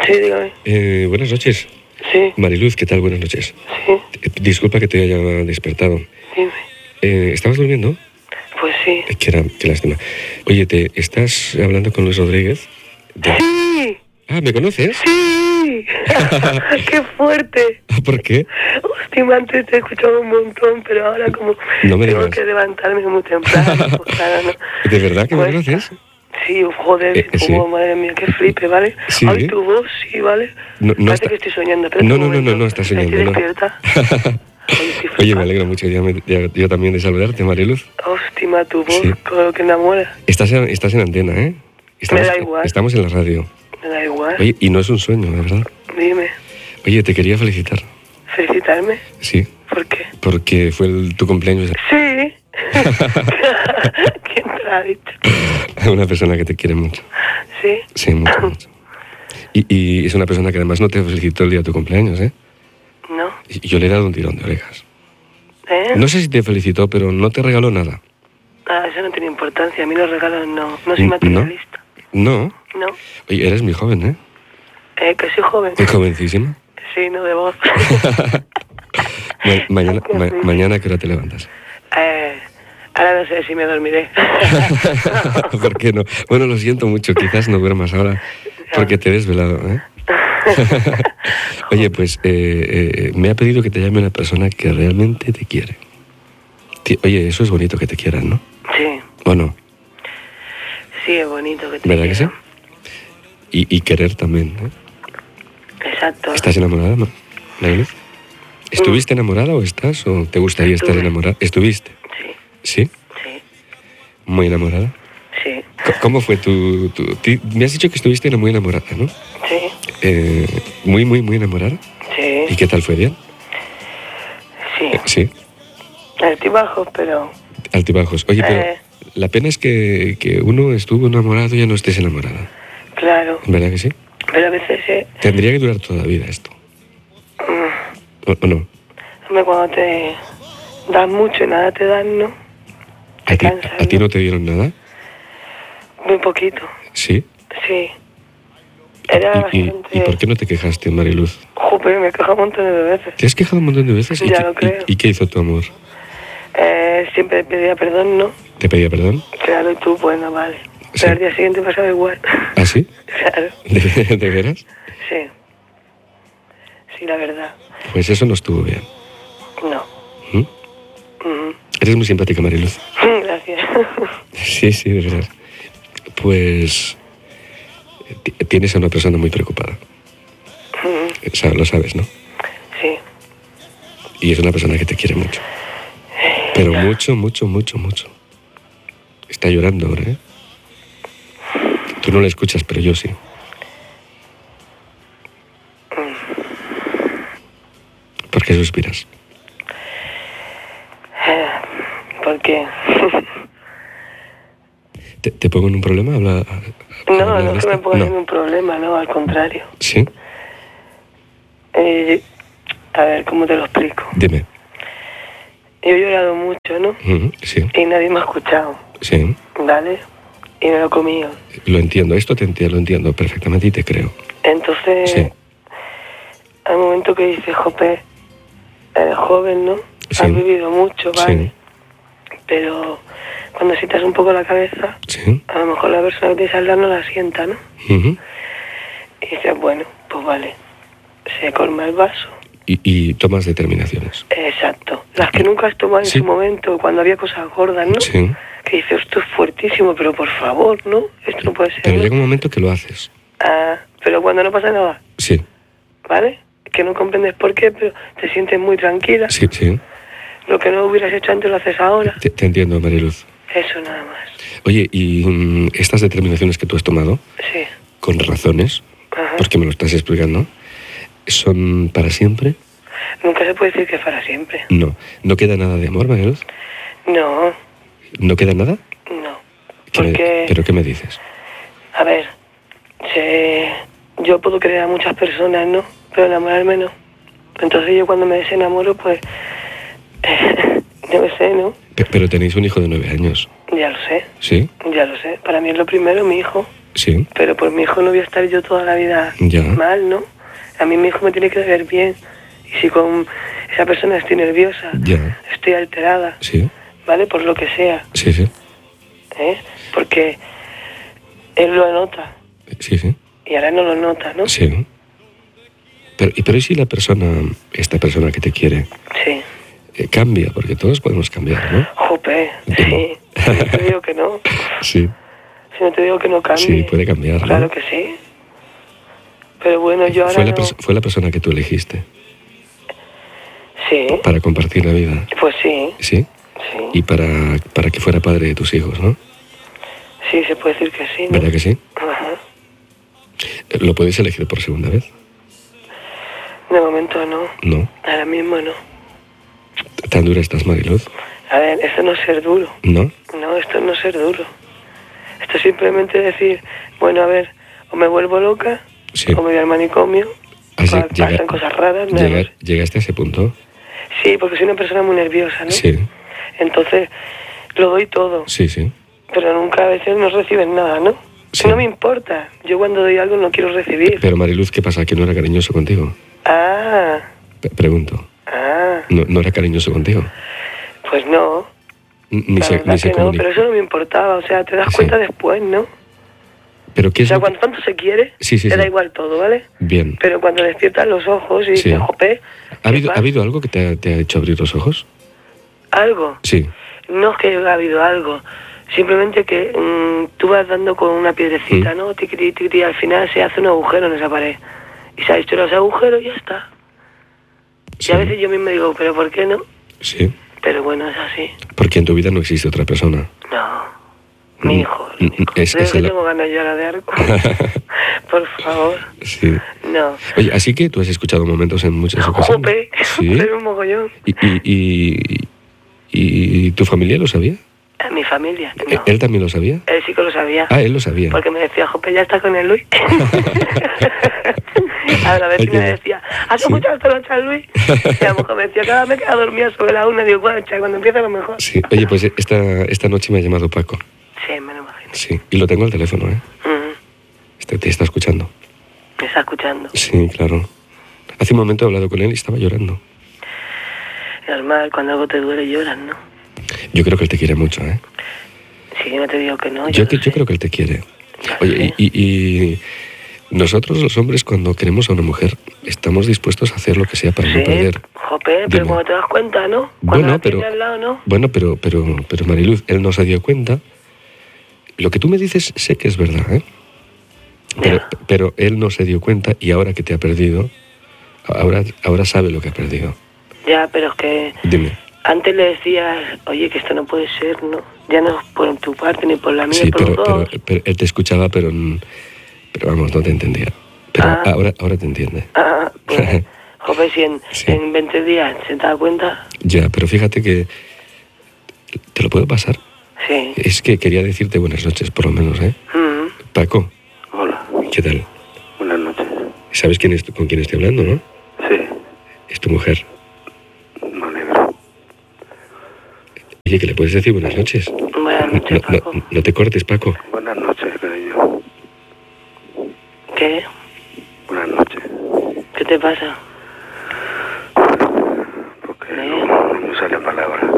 Sí, dígame. Buenas noches. Sí. Mariluz, ¿qué tal? Buenas noches. Sí. Disculpa que te haya despertado. Dime. ¿Estabas durmiendo? Pues sí. Qué lástima. Oye, ¿estás hablando con Luis Rodríguez? ¡Sí! Ah, ¿me conoces? ¡Sí! ¡Qué fuerte! ¿Por qué? Hostia, antes te he escuchado un montón, pero ahora como No me tengo digas. que levantarme muy temprano, pues claro, ¿no? ¿De verdad que me Cuesta. conoces? Sí, joder, sí. madre mía, qué flipe, ¿vale? Sí. Ay, tu voz, sí, ¿vale? No Parece está... que estoy soñando, pero No, estás soñando, ¿Estoy no. despierta? Oye, me alegro mucho yo también de saludarte, Mariluz. Hostia, tu voz, Sí. con lo que enamora. Estás en antena, ¿eh? Me da igual. Estamos en la radio. Me da igual. Oye, y no es un sueño, de verdad. Dime, Oye, te quería felicitar. ¿felicitarme? Sí, ¿Por qué? porque fue tu cumpleaños. Sí. ¿Quién te lo ha dicho? Una persona que te quiere mucho. ¿Sí? Sí, mucho, mucho. Y es una persona que además no te felicitó el día de tu cumpleaños, ¿eh? ¿No? Y yo le he dado un tirón de orejas. ¿Eh? No sé si te felicitó, pero no te regaló nada. Ah, eso no tiene importancia. A mí los regalos no soy materialista. ¿No? No. Oye, eres muy joven, ¿eh? Que soy joven. Es jovencísima. Sí, no de voz. Mañana, ¿a qué hora te levantas? Ahora no sé si me dormiré. ¿Por qué no? Bueno, lo siento mucho, quizás no duermas ahora porque te he desvelado, ¿eh? Oye, pues me ha pedido que te llame una persona que realmente te quiere. Oye, eso es bonito que te quieran, ¿no? Sí. ¿O no? Sí, es bonito que te ¿Verdad quieran. que sí? Y querer también, ¿eh? Exacto. ¿Estás enamorada, Mariluz? ¿Estuviste enamorada o estás? ¿O te gustaría estar enamorada? ¿Estuviste? Sí. ¿Sí? Sí. ¿Muy enamorada? Sí. ¿Cómo fue me has dicho que estuviste muy enamorada, ¿no? Sí. Muy enamorada. Sí. ¿Y qué tal fue? ¿Bien? Sí. Sí. Altibajos, pero... Altibajos. Oye, pero la pena es que uno estuvo enamorado y ya no estés enamorada. Claro. ¿Verdad que sí? Pero a veces... Tendría que durar toda la vida esto. ¿O no? Hombre, cuando te das mucho y nada te dan, ¿no? ¿A ti no te dieron nada? Muy poquito. ¿Sí? Sí. Era ¿Y bastante... por qué no te quejaste, Mariluz? Joder, me he quejado un montón de veces. ¿Te has quejado un montón de veces? Ya lo creo. ¿Y qué hizo tu amor? Siempre pedía perdón, ¿no? ¿Te pedía perdón? Claro, y tú, bueno, vale. Sí. Pero al día siguiente pasaba igual. ¿Ah, sí? Claro. ¿De veras? Sí. Sí, la verdad. Pues eso no estuvo bien. No. ¿Mm? Eres muy simpática, Mariluz. Gracias. Sí, de verdad. Pues tienes a una persona muy preocupada. Lo sabes, ¿no? Sí. Y es una persona que te quiere mucho. Pero mucho. Está llorando ahora, ¿eh? Tú no la escuchas, pero yo sí. ¿Por qué suspiras? ¿Por qué? ¿Te pongo en un problema? No es que me pongas en un problema, no, al contrario. ¿Sí? A ver, ¿cómo te lo explico? Dime. Yo he llorado mucho, ¿no? Sí. Y nadie me ha escuchado. Sí. ¿Vale? Y me lo he comido. Lo entiendo, lo entiendo perfectamente y te creo. Entonces, sí. Al momento que dices, jope, eres joven, ¿no? Sí. Has vivido mucho, ¿vale? Sí. Pero cuando sientas un poco la cabeza, sí. A lo mejor la persona que tienes al lado no la sienta, ¿no? Y dices, bueno, pues vale, se colma el vaso. Y tomas determinaciones. Exacto. Las que nunca has tomado en su momento, cuando había cosas gordas, ¿no? Sí. Que dices, esto es fuertísimo, pero por favor, ¿no? Esto no puede ser. Pero ¿no? llega un momento que lo haces. Pero cuando no pasa nada. Sí. ¿Vale? Que no comprendes por qué, pero te sientes muy tranquila. Sí. Lo que no hubieras hecho antes lo haces ahora. Te entiendo, Mariluz. Eso nada más. Oye, ¿y estas determinaciones que tú has tomado? Sí. Con razones, porque me lo estás explicando, ¿son para siempre? Nunca se puede decir que es para siempre. No. ¿No queda nada de amor, Mariluz? No. ¿No queda nada? No. ¿Pero qué me dices? A ver, yo puedo querer a muchas personas, ¿no? Pero enamorarme no. Entonces yo cuando me desenamoro, pues... yo qué sé, ¿no? Pero tenéis un hijo de 9 años. Ya lo sé. ¿Sí? Ya lo sé. Para mí es lo primero, mi hijo. Sí. Pero por mi hijo no voy a estar yo toda la vida Ya. mal, ¿no? A mí mi hijo me tiene que ver bien. Y si con esa persona estoy nerviosa, Ya. estoy alterada, Sí. ¿vale? Por lo que sea, Sí, sí. ¿eh? Porque él lo nota Sí, sí. y ahora no lo nota, ¿no? Sí. Pero ¿y si esta persona que te quiere, Sí. cambia? Porque todos podemos cambiar, ¿no? Jope, sí. Si no te digo que no. Sí. Si no te digo que no cambie. Sí, puede cambiar, ¿no? Claro que sí. Pero bueno, yo ahora no... Fue la persona que tú elegiste Sí, para compartir la vida. pues sí, ¿Sí? sí. Y para que fuera padre de tus hijos, ¿no? Sí, se puede decir que sí, ¿no? ¿Verdad que sí? Ajá. ¿Lo puedes elegir por segunda vez? De momento no. No. Ahora mismo no. ¿Tan dura estás, Mariluz? A ver, esto no es ser duro. ¿No? No, esto no es ser duro. Esto es simplemente decir, bueno, a ver, o me vuelvo loca, Sí. o me voy al manicomio, pasan cosas raras, nada más. ¿Llegaste a ese punto? Sí, porque soy una persona muy nerviosa, ¿no? Sí. Entonces, lo doy todo, Sí, sí. pero nunca a veces no reciben nada, ¿no? Sí. No me importa. Yo cuando doy algo no quiero recibir. Pero Mariluz, ¿qué pasa? ¿Que no era cariñoso contigo? Ah, Pregunto. ¿No era cariñoso contigo? pues no. Ni La se verdad que no, comunica. pero eso no me importaba. O sea, te das Sí. cuenta después, ¿no? ¿Pero qué O es sea, lo que- cuando tanto se quiere, Sí, sí, te da sí. igual todo, ¿vale? Bien. Pero cuando despiertas los ojos y Sí. dices, jope, ¿Ha ¿qué pasa? habido algo que te ha hecho abrir los ojos? ¿Algo? Sí. No es que haya habido algo. Simplemente que tú vas dando con una piedrecita, ¿no? Tiquití, tiquití, y al final se hace un agujero en esa pared. Y se ha hecho los agujeros y ya está. Sí. Y a veces yo mismo digo, ¿pero por qué no? Sí. Pero bueno, es así. Porque en tu vida no existe otra persona. No. Mi hijo. Mm, es Creo que el- tengo ganas yo ahora de algo. Por favor. Sí. No. Oye, así que tú has escuchado momentos en muchas ocasiones. Jope. Sí. Pero un mogollón. ¿Y tu familia lo sabía? A mi familia. No. ¿Él también lo sabía? Él sí que lo sabía. Ah, él lo sabía. Porque me decía, Jope, ya está con el Luis. A la vecina me decía, ¿has Sí. escuchado esta noche al Luis? Y a lo mejor me decía, cada vez me queda dormida sobre la una. Digo, bueno, chaval, cuando empieza lo mejor. Sí. Oye, pues esta noche me ha llamado Paco. Sí, me lo imagino. Sí. Y lo tengo al teléfono, ¿eh? Te está escuchando. Me está escuchando. Sí, claro. Hace un momento he hablado con él y estaba llorando. Normal, cuando algo te duele lloras, ¿no? Yo creo que él te quiere mucho, ¿eh? Sí, no te digo que no. Yo lo sé. creo que él te quiere. Ya Oye, sé. y nosotros los hombres cuando queremos a una mujer estamos dispuestos a hacer lo que sea para no Sí, perder. Jope, Dime. pero cuando te das cuenta, ¿no? Cuando Bueno, la pero tienes al lado, ¿no? bueno, pero Mariluz, él no se dio cuenta. Lo que tú me dices sé que es verdad, ¿eh? Ya. Pero él no se dio cuenta y ahora que te ha perdido, ahora sabe lo que ha perdido. Ya, pero es que Dime. antes le decías, oye, que esto no puede ser, ¿no? Ya no es por tu parte ni por la mía, Sí, por los dos. pero él te escuchaba, pero vamos, no te entendía. Pero Ah. ahora te entiende. Ah, pues, jope, si Sí. en 20 días se te da cuenta, Ya, pero fíjate que te lo puedo pasar. sí. Es que quería decirte buenas noches, por lo menos, ¿eh? Paco, Hola, ¿qué tal? buenas noches. ¿Sabes con quién estoy hablando, no? Sí, Es tu mujer. me alegro. Oye, que le puedes decir buenas noches. Buenas noches, Paco. No te cortes, Paco. Buenas noches, cariño. ¿Qué? Buenas noches. ¿Qué te pasa? Porque no me sale palabra.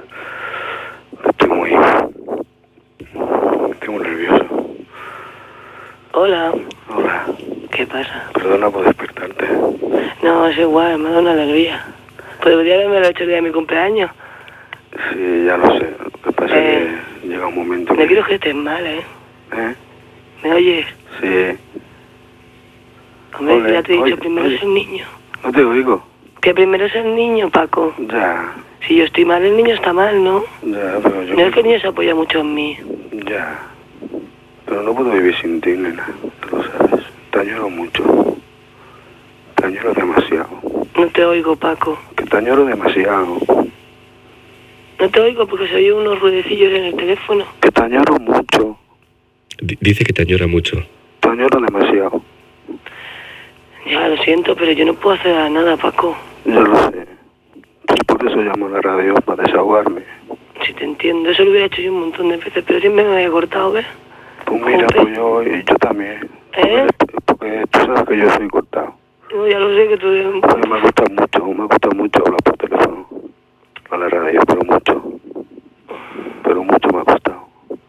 Estoy muy nervioso. Hola, Hola, ¿qué pasa? perdona por despertarte. No, es igual, me da una alegría. Podría haberme hecho el día de mi cumpleaños. Sí, ya lo sé. Lo que pasa es que llega un momento No quiero que estés mal, ¿eh? ¿Eh? ¿Me oyes? Sí. Hombre, Ole, ya te he dicho, oye, primero oye. es el niño. No te oigo. Que primero es el niño, Paco. Ya, Si yo estoy mal, el niño está mal, ¿no? ya, pero yo... No es que el niño se apoya mucho en mí. Ya. Pero no puedo vivir sin ti, nena. Tú lo sabes. Te añoro mucho. Te añoro demasiado. No te oigo, Paco. Que te añoro demasiado. No te oigo porque se oyen unos ruidecillos en el teléfono. Que te añoro mucho. Dice que te añora mucho. Te añoro demasiado. Ya, lo siento, pero yo no puedo hacer nada, Paco. Ya lo sé. Pues por eso llamo a la radio, para desahogarme. Si te entiendo, eso lo hubiera hecho yo un montón de veces, pero siempre me había cortado, ¿ves? Pues mira, pues yo también. Porque tú sabes que yo soy cortado. No, ya lo sé que tú... Porque me gusta mucho hablar por teléfono. A la radio, pero mucho me ha costado.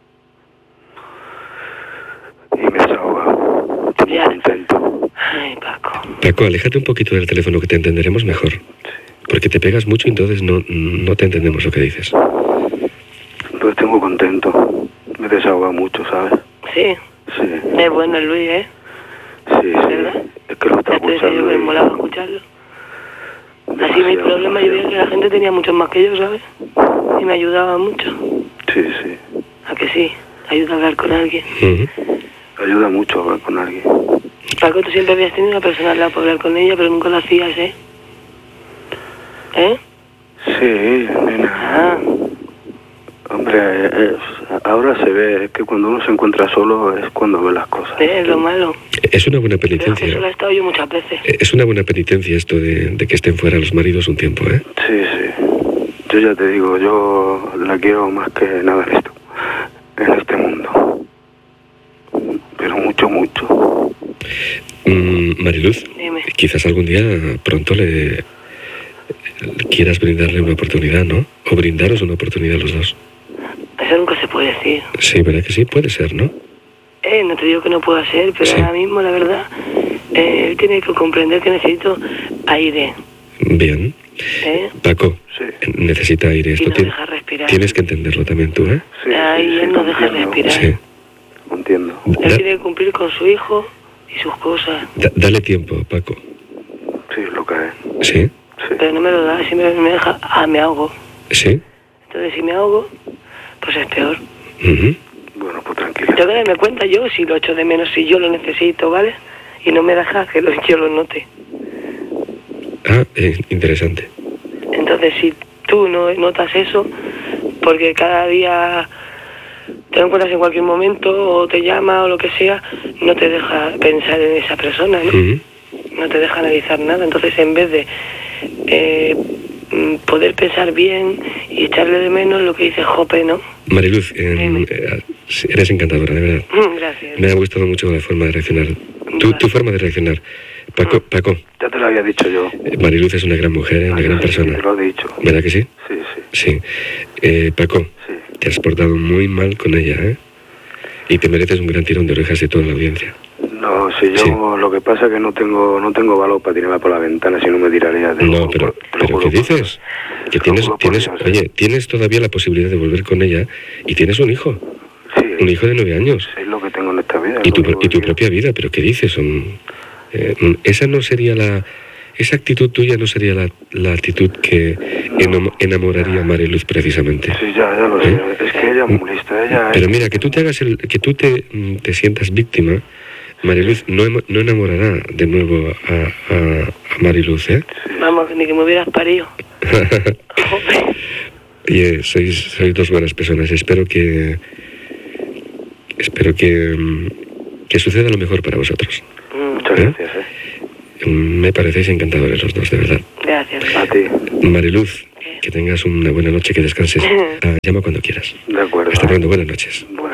Y me he desahogado. Estoy muy contento. Ay, Paco. Paco, aléjate un poquito del teléfono que te entenderemos mejor. Sí. Porque te pegas mucho y entonces no te entendemos lo que dices. Pues tengo contento. Me he desahogado mucho, ¿sabes? Sí. Sí. Es bueno el Luis, ¿eh? Sí. ¿Verdad? Es que lo está Ya te decía yo que me escuchando. molaba escucharlo. Así mi problema, yo veía que la gente tenía muchos más que yo, ¿sabes? Y me ayudaba mucho. Sí. ¿A que sí? Ayuda a hablar con alguien. Ayuda mucho hablar con alguien. Paco, tú siempre habías tenido una persona al lado para hablar con ella, pero nunca lo hacías, ¿eh? ¿Eh? Sí, nena. Ah, Hombre, ahora se ve, es que cuando uno se encuentra solo es cuando ve las cosas. es lo malo. Es una buena Pero es que penitencia. eso lo he estado yo muchas veces. Es una buena penitencia esto de que estén fuera los maridos un tiempo, ¿eh? Sí. Yo ya te digo, yo la quiero más que nada en este mundo. Pero mucho. Mariluz, Dime. quizás algún día pronto le quieras brindarle una oportunidad, ¿no? O brindaros una oportunidad los dos. Eso nunca se puede decir. Sí, ¿verdad que sí? Puede ser, ¿no? No te digo que no pueda ser, pero Sí. ahora mismo, la verdad, él tiene que comprender que necesito aire. Bien. Paco, Sí. necesita aire. Y Esto no deja respirar. tienes que entenderlo también tú, ¿eh? Sí, Ay, él no te deja entiendo. respirar. Sí. Entiendo. Él tiene que cumplir con su hijo y sus cosas. Dale tiempo, Paco. Sí, lo que es. ¿Sí? Sí. Pero no me lo da, siempre me deja... me ahogo. ¿Sí? Entonces, si me ahogo, pues es peor. Ujú. Bueno, pues tranquila. Tengo que darme cuenta yo si lo echo de menos, si yo lo necesito, ¿vale? Y no me deja que yo lo note. Ah, interesante. Entonces, si tú no notas eso, porque cada día te lo encuentras en cualquier momento, o te llama, o lo que sea, no te deja pensar en esa persona, ¿no? Ujú. No te deja analizar nada. Entonces, en vez de poder pensar bien y echarle de menos, lo que dice Jope, ¿no? Mariluz, Dime. eres encantadora, de verdad. Gracias. Me ha gustado mucho la forma de reaccionar. Tu forma de reaccionar. Paco, Ya te lo había dicho yo. Mariluz es una gran mujer, una gran Sí, persona. te lo he dicho. ¿Verdad que sí? Sí. Sí. Paco, Sí. te has portado muy mal con ella, ¿eh? Y te mereces un gran tirón de orejas de toda la audiencia. No, si yo Sí. lo que pasa es que no tengo valor para tirarla por la ventana, si no me tiraría. No, pero ¿qué dices? Que tienes todavía la posibilidad de volver con ella y tienes un hijo. Sí, Un hijo de 9 años. es lo que tengo en esta vida. Y es tu, lo que y tu voy a propia vida, pero ¿qué dices? Esa no sería esa actitud tuya no sería la actitud que enamoraría a Mariluz precisamente. vivir. Sí, ya lo sé. Es que ella es muy lista. Ella Pero es... mira, que tú te sientas víctima, Mariluz no enamorará de nuevo a Mariluz, ¿eh? Vamos, ni que me hubieras parido. Jope. Oye, sois dos buenas personas. Espero que suceda lo mejor para vosotros. Muchas gracias, Me parecéis encantadores los dos, de verdad. Gracias. A ti. Mariluz, que tengas una buena noche, que descanses. Llama cuando quieras. De acuerdo. Hasta pronto, buenas noches. Buenas